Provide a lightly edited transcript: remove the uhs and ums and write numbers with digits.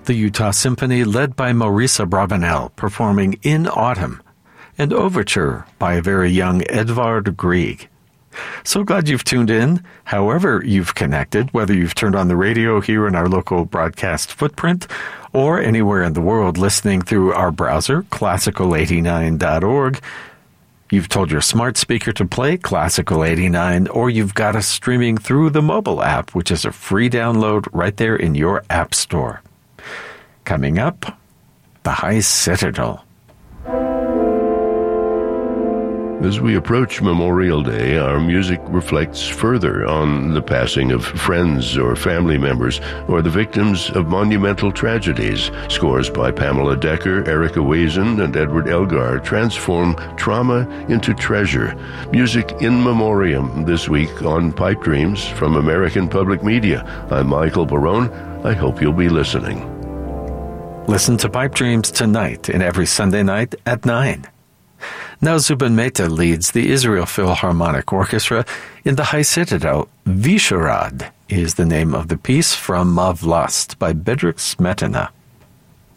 the Utah Symphony led by Maurice Abravanel performing In Autumn, and Overture by a very young Edvard Grieg. So glad you've tuned in, however you've connected, whether you've turned on the radio here in our local broadcast footprint or anywhere in the world listening through our browser, classical89.org. You've told your smart speaker to play Classical 89, or you've got us streaming through the mobile app, which is a free download right there in your app store. Coming up, the High Citadel. As we approach Memorial Day, our music reflects further on the passing of friends or family members or the victims of monumental tragedies. Scores by Pamela Decker, Erica Wazen, and Edward Elgar transform trauma into treasure. Music in memoriam this week on Pipe Dreams from American Public Media. I'm Michael Barone. I hope you'll be listening. Listen to Pipe Dreams tonight and every Sunday night at 9. Now Zubin Mehta leads the Israel Philharmonic Orchestra in the High Citadel. Visharad is the name of the piece from Mavlast by Bedřich Smetana.